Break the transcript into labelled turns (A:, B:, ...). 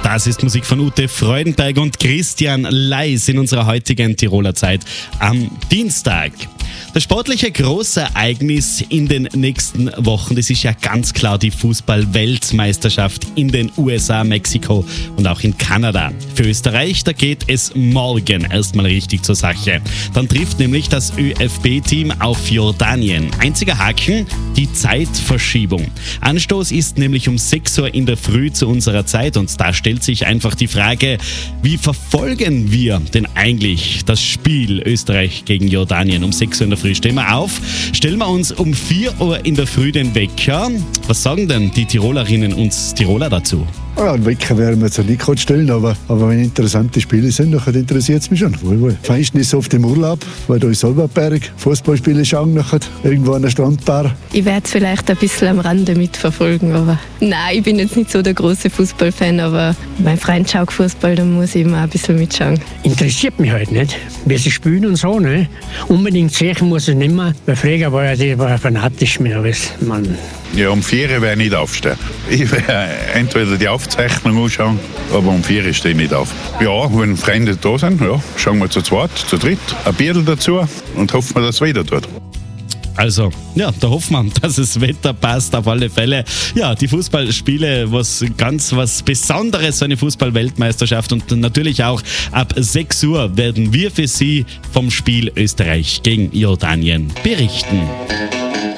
A: Das ist Musik von Ute Freudenberg und Christian Leis in unserer heutigen Tiroler Zeit am Dienstag. Das sportliche Großereignis in den nächsten Wochen, das ist ja ganz klar die Fußball-Weltmeisterschaft in den USA, Mexiko und auch in Kanada. Für Österreich, da geht es morgen erstmal richtig zur Sache. Dann trifft nämlich das ÖFB-Team auf Jordanien. Einziger Haken, die Zeitverschiebung. Anstoß ist nämlich um 6 Uhr in der Früh zu unserer Zeit und da stellt sich einfach die Frage, wie verfolgen wir denn eigentlich das Spiel Österreich gegen Jordanien? Um 6 Uhr in der Früh stehen wir auf, stellen wir uns um 4 Uhr in der Früh den Wecker. Was sagen denn die Tirolerinnen und Tiroler dazu?
B: Ja, einen Wecker werden wir jetzt nicht gerade stellen, aber wenn interessante Spiele sind, dann interessiert es mich schon. Wohl. Meistens ist es oft im Urlaub, weil da ist Salberberg, Fußballspiele schauen, nachher irgendwo an der Strandbar.
C: Ich werde es vielleicht ein bisschen am Rande mitverfolgen, aber nein, ich bin jetzt nicht so der große Fußballfan, aber mein Freund schaut Fußball, da muss ich immer ein bisschen mitschauen.
D: Interessiert mich halt nicht, wie sie spielen und so, ne? Unbedingt sehen muss ich nicht mehr, weil früher war ja fanatisch mit alles.
E: Ja, um 4 Uhr werde ich nicht aufstehen. Ich werde entweder die Aufzeichnung anschauen, aber um 4 Uhr stehe ich nicht auf. Ja, wenn Freunde da sind, ja, schauen wir zu zweit, zu dritt, ein Bierl dazu und hoffen wir, dass es weiter tut.
A: Also, ja, da hoffen wir, dass das Wetter passt auf alle Fälle. Ja, die Fußballspiele, was Besonderes, so eine Fußball-Weltmeisterschaft und natürlich auch ab 6 Uhr werden wir für Sie vom Spiel Österreich gegen Jordanien berichten.